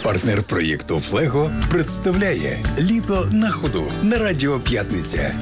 Партнер проєкту «Флего» представляє «Літо на ходу» на Радіо П'ятниця.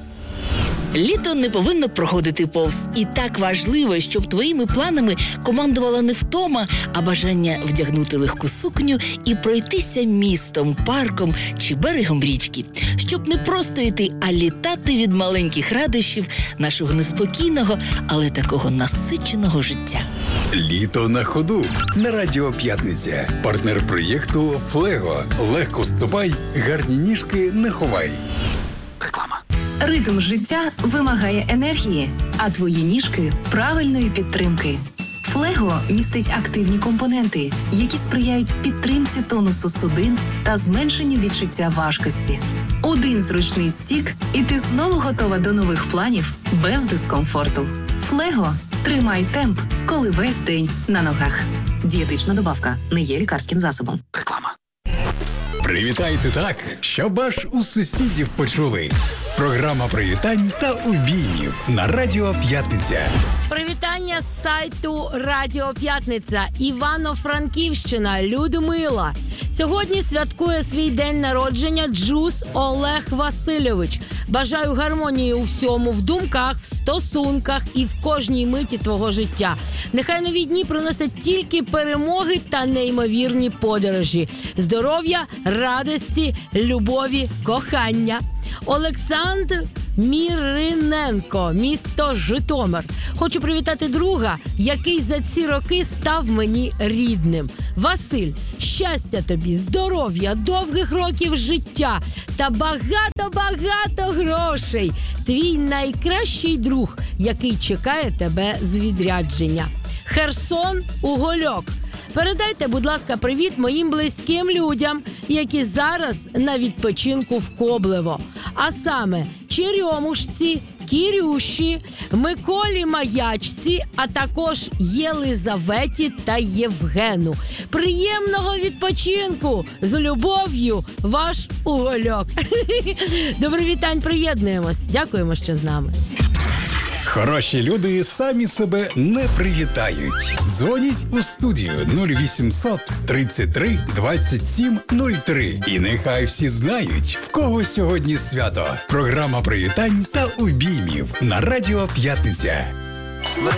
Літо не повинно проходити повз. І так важливо, щоб твоїми планами командувала не втома, а бажання вдягнути легку сукню і пройтися містом, парком чи берегом річки. Щоб не просто йти, а літати від маленьких радощів нашого неспокійного, але такого насиченого життя. «Літо на ходу» на Радіо П'ятниця. Партнер проєкту «Флего». Легко ступай, гарні ніжки не ховай. Реклама. Ритм життя вимагає енергії, а твої ніжки – правильної підтримки. Флего містить активні компоненти, які сприяють підтримці тонусу судин та зменшенню відчуття важкості. Один зручний стік, і ти знову готова до нових планів без дискомфорту. Флего – тримай темп, коли весь день на ногах. Дієтична добавка не є лікарським засобом. Реклама. Привітайте так, щоб аж у сусідів почули. Програма привітань та обіймів на Радіо П'ятниця. Привітання з сайту Радіо П'ятниця. Івано-Франківщина, Людмила. Сьогодні святкує свій день народження Джус Олег Васильович. Бажаю гармонії у всьому, в думках, в стосунках і в кожній миті твого життя. Нехай нові дні приносять тільки перемоги та неймовірні подорожі. Здоров'я, радості, любові, кохання. Олександр Міриненко, місто Житомир. Хочу привітати друга, який за ці роки став мені рідним. Василь, щастя тобі, здоров'я, довгих років життя та багато-багато грошей. Твій найкращий друг, який чекає тебе з відрядження. Херсон, Угольок. Передайте, будь ласка, привіт моїм близьким людям, які зараз на відпочинку в Коблево. А саме Черемушці, Кірюші, Миколі Маячці, а також Єлизаветі та Євгену. Приємного відпочинку! З любов'ю, ваш Угольок. До привітань приєднуємось. Дякуємо, що з нами. Хороші люди самі себе не привітають. Дзвоніть у студію 0800 33 27 03. І нехай всі знають, в кого сьогодні свято. Програма привітань та обіймів на Радіо П'ятниця.